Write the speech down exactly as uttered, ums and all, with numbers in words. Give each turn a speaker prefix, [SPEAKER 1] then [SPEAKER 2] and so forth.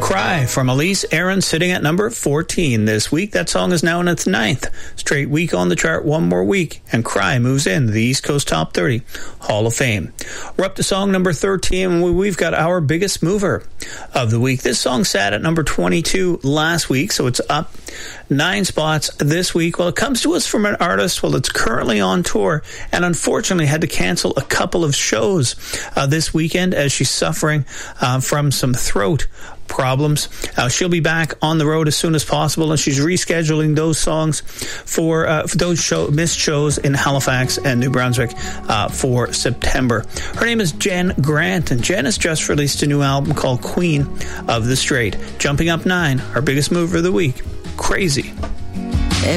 [SPEAKER 1] Cry from Elise Aaron, sitting at number fourteen this week. That song is now in its ninth straight week on the chart, one more week, and Cry moves into the East Coast Top thirty Hall of Fame. We're up to song number thirteen, and we've got our biggest mover of the week. This song sat at number twenty-two last week, so it's up nine spots this week. Well, it comes to us from an artist, well, that's currently on tour, and unfortunately had to cancel a couple of shows uh, this weekend as she's suffering uh, from some throat problems. Uh, she'll be back on the road as soon as possible, and she's rescheduling those songs for, uh, for those show, missed shows in Halifax and New Brunswick uh, for September. Her name is Jen Grant, and Jen has just released a new album called Queen of the Straight. Jumping up nine, our biggest mover of the week, Crazy.